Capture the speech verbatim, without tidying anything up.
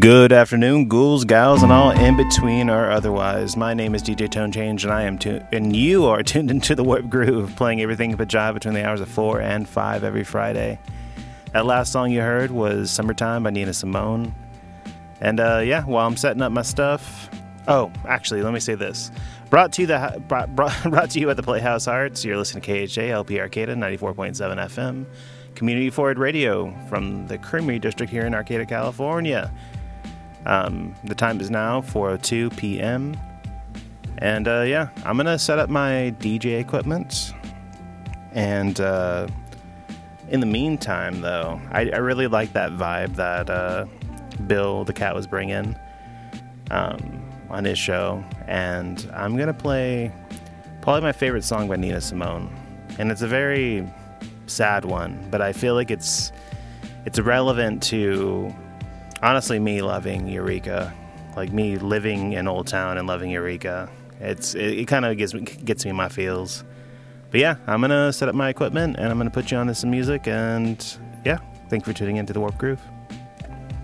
Good afternoon, ghouls, gals, and all in between or otherwise. My name is D J Tone Change, and I am tu- and you are tuned into the Warp Groove, playing everything in Pajai between the hours of four and five every Friday. That last song you heard was "Summertime" by Nina Simone. And uh, yeah, while I'm setting up my stuff, oh, actually, let me say this: brought to you the brought, brought, brought to you at the Playhouse Arts. You're listening to K H A L P Arcata ninety-four point seven F M, Community Forward Radio from the Creamery District here in Arcata, California. Um, the time is now four oh two p.m. And uh, yeah, I'm going to set up my D J equipment. And uh, in the meantime, though, I, I really like that vibe that uh, Bill the Cat was bringing um, on his show. And I'm going to play probably my favorite song by Nina Simone. And it's a very sad one, but I feel like it's it's relevant to... honestly, me loving Eureka, like me living in Old Town and loving Eureka, it's it, it kind of gets me gets me in my feels. But yeah, I'm gonna set up my equipment and I'm gonna put you on to some music, and yeah, thank you for tuning into the Warp Groove.